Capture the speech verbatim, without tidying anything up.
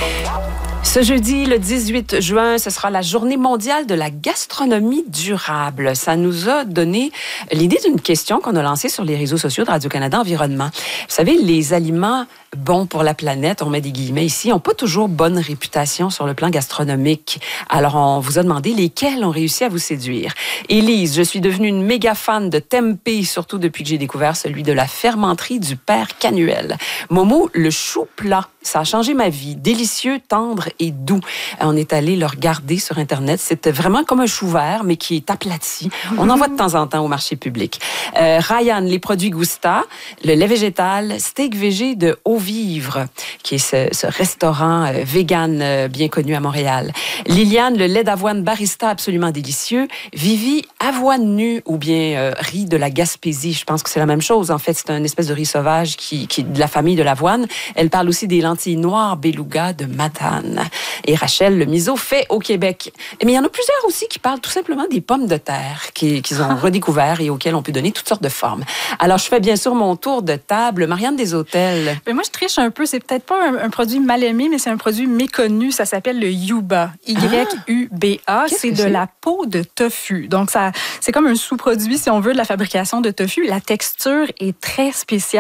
Ce jeudi, le dix-huit juin, ce sera la journée mondiale de la gastronomie durable. Ça nous a donné l'idée d'une question qu'on a lancée sur les réseaux sociaux de Radio-Canada Environnement. Vous savez, les aliments bons pour la planète, on met des guillemets ici, n'ont pas toujours bonne réputation sur le plan gastronomique. Alors, on vous a demandé lesquels ont réussi à vous séduire. Élise, je suis devenue une méga fan de tempeh, surtout depuis que j'ai découvert celui de la fermenterie du Père Canuel. Momo, le chou plat, ça a changé ma vie. Délicieux, tendre et doux. On est allé le regarder sur Internet. C'est vraiment comme un chou vert, mais qui est aplati. On en voit de temps en temps au marché public. Euh, Ryan, les produits Gusta, le lait végétal, steak végé de Haut-Vivre, qui est ce, ce restaurant euh, vegan euh, bien connu à Montréal. Liliane, le lait d'avoine barista absolument délicieux. Vivi, avoine nue ou bien euh, riz de la Gaspésie. Je pense que c'est la même chose. En fait, c'est une espèce de riz sauvage qui, qui est de la famille de l'avoine. Elle parle aussi des lentilles noires beluga de Matane. Et Rachel, le miso fait au Québec. Mais il y en a plusieurs aussi qui parlent tout simplement des pommes de terre qu'ils qui ont redécouvert et auxquelles on peut donner toutes sortes de formes. Alors, je fais bien sûr mon tour de table. Marianne des Hôtels. Mais moi, je triche un peu. C'est peut-être pas un, un produit mal aimé, mais c'est un produit méconnu. Ça s'appelle le Yuba. Y U B A. Qu'est-ce c'est que de c'est? la peau de tofu. Donc, ça, c'est comme un sous-produit, si on veut, de la fabrication de tofu. La texture est très spéciale.